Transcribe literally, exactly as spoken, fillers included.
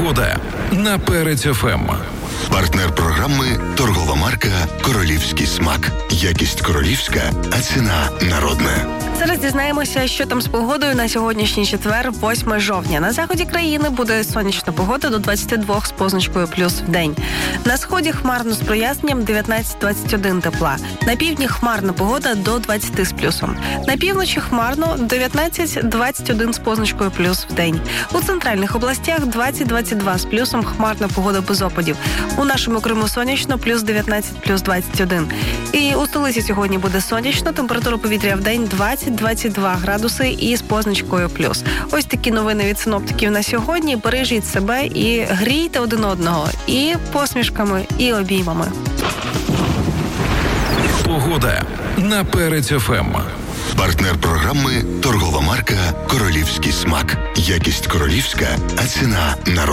Погода на Перець еф ем. Партнер програми – торгова марка «Королівський смак». Якість королівська, а ціна народна. Зараз дізнаємося, що там з погодою на сьогоднішній четвер, восьмого жовтня. На заході країни буде сонячна погода до двадцяти двох з позначкою плюс в день. На сході хмарно з проясненням дев'ятнадцять двадцять один тепла. На півдні хмарна погода до двадцяти з плюсом. На півночі хмарно дев'ятнадцять двадцять один з позначкою плюс в день. У центральних областях двадцять двадцять два з плюсом, хмарна погода без опадів. У нашому Криму сонячно, плюс дев'ятнадцять, плюс двадцять один. І у столиці сьогодні буде сонячно, температура повітря в день двадцять двадцять два градуси і з позначкою плюс. Ось такі новини від синоптиків на сьогодні. Бережіть себе і грійте один одного і посмішками, і обіймами. Погода на Перець еф ем. Партнер програми – торгова марка «Королівський смак». Якість королівська, а ціна народна.